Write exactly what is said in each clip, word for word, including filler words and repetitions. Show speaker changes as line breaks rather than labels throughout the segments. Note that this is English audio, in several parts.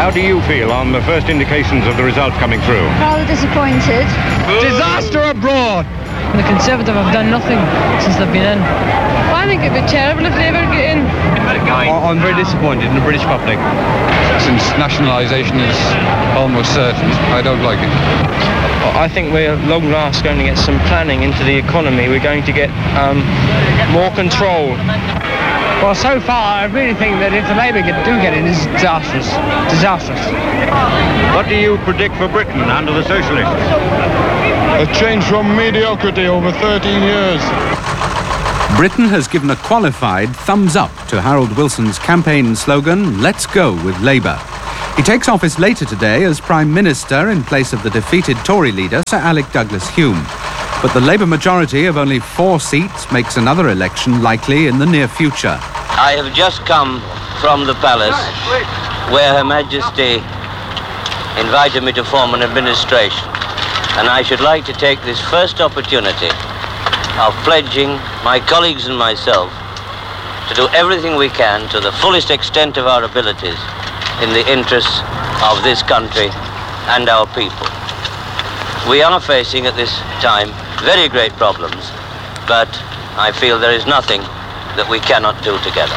How do you feel on the first indications of the results coming through?
Rather disappointed.
Disaster abroad!
The Conservative have done nothing since they've been in.
Well, I think it'd be terrible if they ever get in.
I'm very disappointed in the British public.
Since nationalisation is almost certain, I don't like it.
I think we're long last going to get some planning into the economy. We're going to get um, more control.
Well, so far, I really think that if the Labour do get in, it's disastrous. Disastrous.
What do you predict for Britain under the Socialists?
A change from mediocrity over thirteen years.
Britain has given a qualified thumbs up to Harold Wilson's campaign slogan, "Let's go with Labour." He takes office later today as Prime Minister in place of the defeated Tory leader, Sir Alec Douglas-Home. But the Labour majority of only four seats makes another election likely in the near future.
I have just come from the palace where Her Majesty invited me to form an administration, and I should like to take this first opportunity of pledging my colleagues and myself to do everything we can to the fullest extent of our abilities in the interests of this country and our people. We are facing at this time very great problems, but I feel there is nothing that we cannot do together.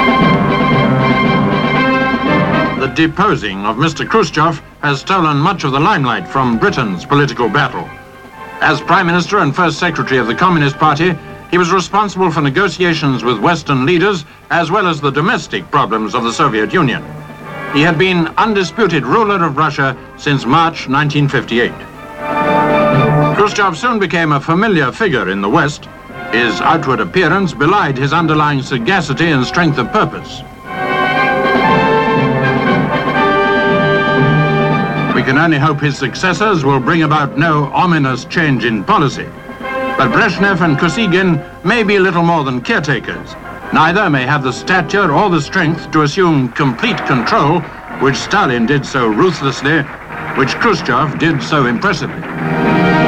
The deposing of Mister Khrushchev has stolen much of the limelight from Britain's political battle. As Prime Minister and First Secretary of the Communist Party, he was responsible for negotiations with Western leaders as well as the domestic problems of the Soviet Union. He had been undisputed ruler of Russia since March nineteen fifty-eight. Khrushchev soon became a familiar figure in the West. His outward appearance belied his underlying sagacity and strength of purpose. We can only hope his successors will bring about no ominous change in policy. But Brezhnev and Kosygin may be little more than caretakers. Neither may have the stature or the strength to assume complete control, which Stalin did so ruthlessly, which Khrushchev did so impressively.